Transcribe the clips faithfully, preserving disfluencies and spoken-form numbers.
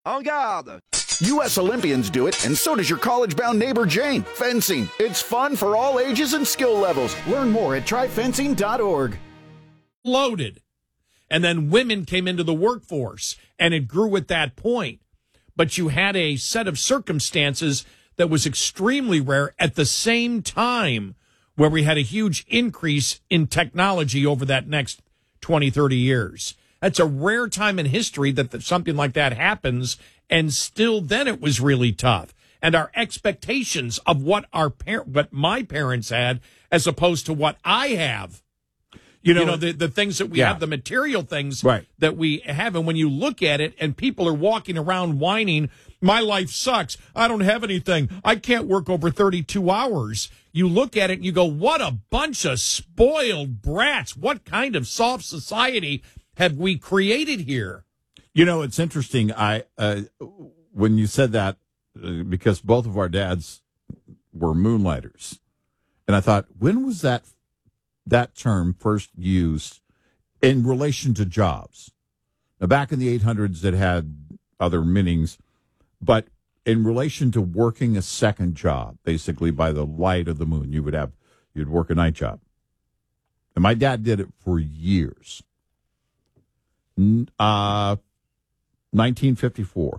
En garde! U S Olympians do it, and so does your college-bound neighbor Jane. Fencing. It's fun for all ages and skill levels. Learn more at try fencing dot org. Loaded. And then women came into the workforce, and it grew at that point. But you had a set of circumstances that was extremely rare at the same time where we had a huge increase in technology over that next twenty, thirty years. That's a rare time in history that something like that happens, and still then it was really tough. And our expectations of what our par- what my parents had as opposed to what I have. You know, you know the, the things that we yeah. have, the material things right. that we have. And when you look at it and people are walking around whining, my life sucks. I don't have anything. I can't work over thirty-two hours. You look at it and you go, what a bunch of spoiled brats. What kind of soft society have we created here? You know, it's interesting. I uh, when you said that, uh, because both of our dads were moonlighters. And I thought, when was that that term first used in relation to jobs? Now, back in the eight hundreds, it had other meanings, but in relation to working a second job, basically by the light of the moon, you would have, you'd work a night job. And my dad did it for years. Uh, nineteen fifty-four.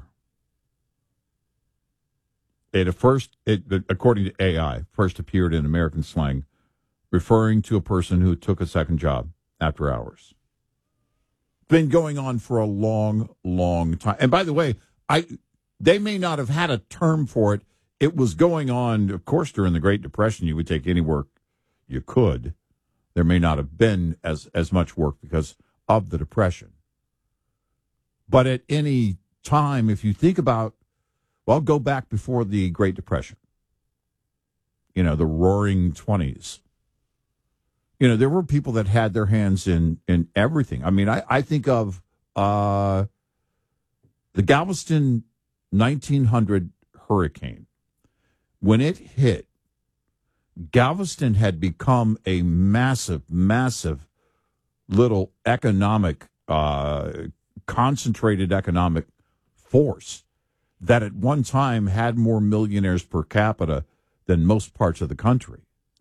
It first, it, according to A I, first appeared in American slang, referring to a person who took a second job after hours. Been going on for a long, long time. And by the way, I they may not have had a term for it. It was going on, of course, during the Great Depression. You would take any work you could. There may not have been as, as much work because of the Depression. But at any time, if you think about, well, go back before the Great Depression, you know, the roaring twenties. You know, there were people that had their hands in, in everything. I mean, I, I think of uh, the Galveston nineteen hundred hurricane. When it hit, Galveston had become a massive, massive little economic, uh, concentrated economic force that at one time had more millionaires per capita than most parts of the country.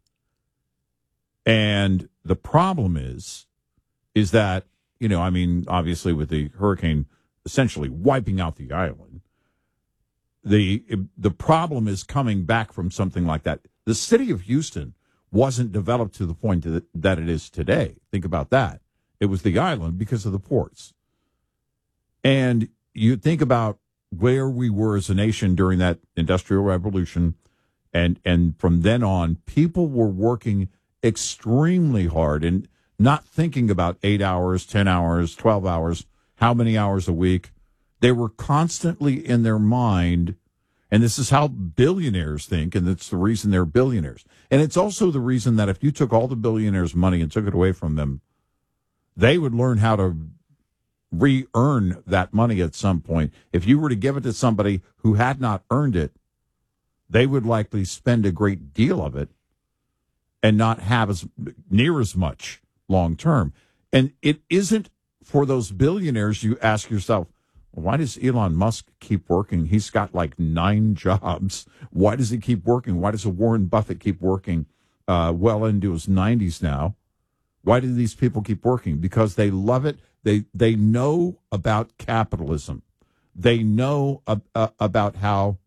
And the problem is, is that, you know, I mean, obviously with the hurricane essentially wiping out the island, the the problem is coming back from something like that. The city of Houston wasn't developed to the point that, that it is today. Think about that. It was the island because of the ports. And you think about where we were as a nation during that Industrial Revolution, and and from then on, people were working extremely hard and not thinking about eight hours, ten hours, twelve hours, how many hours a week. They were constantly in their mind, and this is how billionaires think, and it's the reason they're billionaires. And it's also the reason that if you took all the billionaires' money and took it away from them, they would learn how to re-earn that money at some point. If you were to give it to somebody who had not earned it, they would likely spend a great deal of it and not have as near as much long term. And it isn't for those billionaires. You ask yourself, why does Elon Musk keep working? He's got like nine jobs. Why does he keep working? Why does a Warren Buffett keep working uh, well into his nineties now? Why do these people keep working? Because they love it. They they know about capitalism. They know uh, uh, about how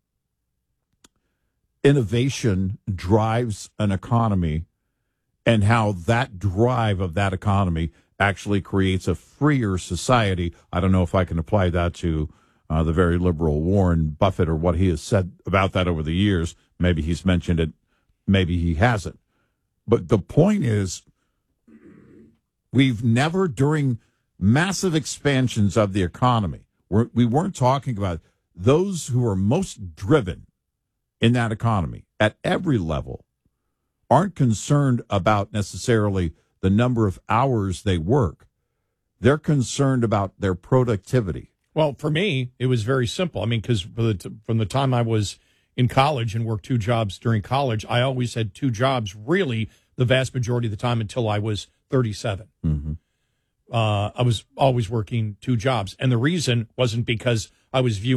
innovation drives an economy and how that drive of that economy actually creates a freer society. I don't know if I can apply that to uh, the very liberal Warren Buffett or what he has said about that over the years. Maybe he's mentioned it. Maybe he hasn't. But the point is, we've never, during massive expansions of the economy, we're, we weren't talking about those who are most driven in that economy at every level aren't concerned about necessarily the number of hours they work. They're concerned about their productivity. Well, for me, it was very simple. I mean, because from the time I was in college and worked two jobs during college, I always had two jobs, really, the vast majority of the time until I was thirty-seven. Mm-hmm. Uh, I was always working two jobs. And the reason wasn't because I was viewing